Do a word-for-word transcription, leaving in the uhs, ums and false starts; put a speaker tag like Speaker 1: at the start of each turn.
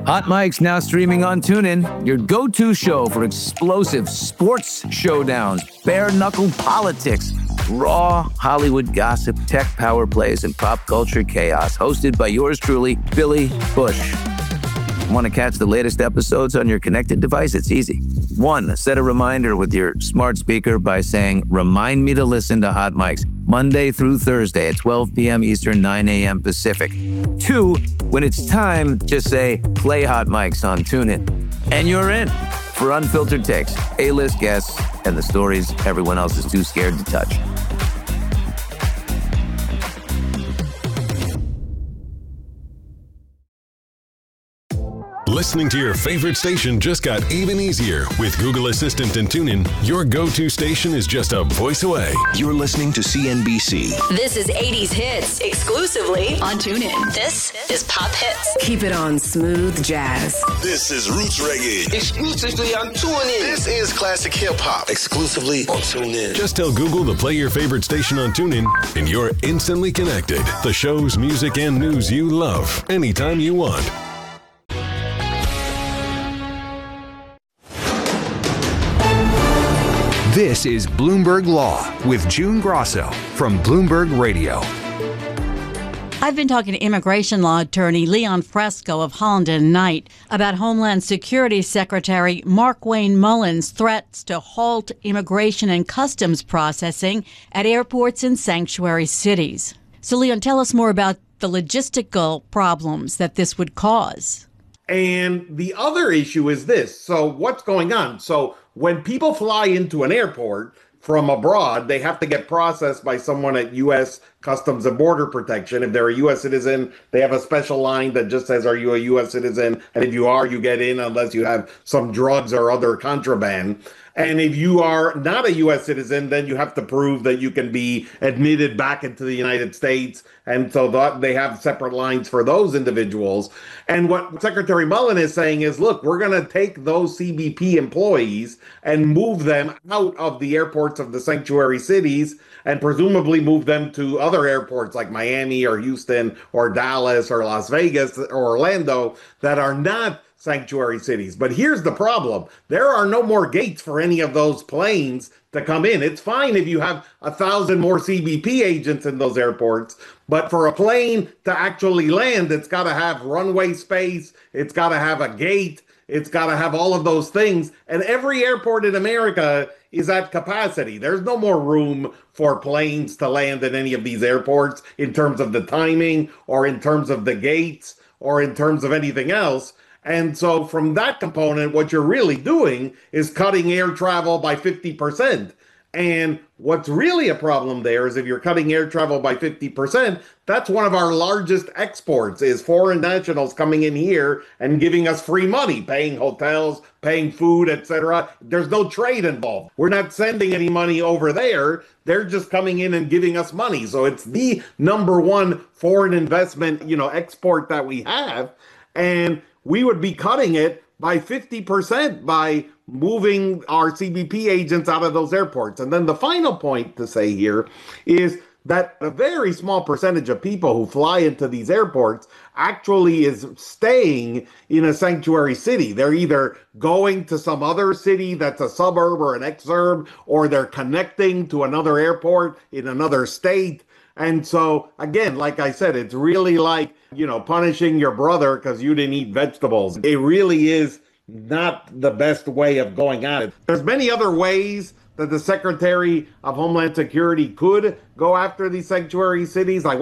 Speaker 1: Hot Mike's now streaming on TuneIn, your go-to show for explosive sports showdowns, bare-knuckle politics, raw Hollywood gossip, tech power plays, and pop culture chaos. Hosted by yours truly, Billy Bush. Want to catch the latest episodes on your connected device? It's easy. One, set a reminder with your smart speaker by saying, "Remind me to listen to Hot Mike's Monday through Thursday at twelve p.m. Eastern, nine a.m. Pacific." Two, when it's time, just say, "Play Hot Mike's" on TuneIn. And you're in for unfiltered takes, A-list guests, and the stories everyone else is too scared to touch.
Speaker 2: Listening to your favorite station just got even easier. With Google Assistant and TuneIn, your go-to station is just a voice away.
Speaker 3: You're listening to C N B C.
Speaker 4: This is eighties Hits, exclusively on TuneIn. This is Pop Hits.
Speaker 5: Keep it on Smooth Jazz.
Speaker 6: This is Roots Reggae,
Speaker 7: exclusively on TuneIn.
Speaker 6: This is Classic Hip Hop, exclusively on TuneIn.
Speaker 2: Just tell Google to play your favorite station on TuneIn, and you're instantly connected. The shows, music, and news you love, anytime you want.
Speaker 3: This is Bloomberg Law with June Grosso from Bloomberg Radio.
Speaker 8: I've been talking to immigration law attorney Leon Fresco of Holland and Knight about Homeland Security Secretary Markwayne Mullins' threats to halt immigration and customs processing at airports in sanctuary cities. So, Leon, tell us more about the logistical problems that this would cause.
Speaker 9: And the other issue is this. So what's going on? So when people fly into an airport from abroad, they have to get processed by someone at U S Customs and Border Protection. If they're a U S citizen, they have a special line that just says, "Are you a U S citizen?" And if you are, you get in unless you have some drugs or other contraband. And if you are not a U S citizen, then you have to prove that you can be admitted back into the United States. And so that they have separate lines for those individuals. And what Secretary Mullen is saying is, look, we're going to take those C B P employees and move them out of the airports of the sanctuary cities and presumably move them to other airports like Miami or Houston or Dallas or Las Vegas or Orlando that are not sanctuary cities. But here's the problem. There are no more gates for any of those planes to come in. It's fine if you have a thousand more C B P agents in those airports, but for a plane to actually land, it's got to have runway space. It's got to have a gate. It's got to have all of those things. And every airport in America is at capacity. There's no more room for planes to land at any of these airports in terms of the timing or in terms of the gates or in terms of anything else. And so from that component, what you're really doing is cutting air travel by fifty percent. And what's really a problem there is if you're cutting air travel by fifty percent, that's one of our largest exports is foreign nationals coming in here and giving us free money, paying hotels, paying food, et cetera. There's no trade involved. We're not sending any money over there. They're just coming in and giving us money. So it's the number one foreign investment, you know, export that we have. And we would be cutting it by fifty percent by moving our C B P agents out of those airports. And then the final point to say here is that a very small percentage of people who fly into these airports actually is staying in a sanctuary city. They're either going to some other city that's a suburb or an exurb, or they're connecting to another airport in another state. And so, again, like I said, it's really like, you know, punishing your brother because you didn't eat vegetables. It really is not the best way of going at it. There's many other ways that the Secretary of Homeland Security could go after these sanctuary cities. Like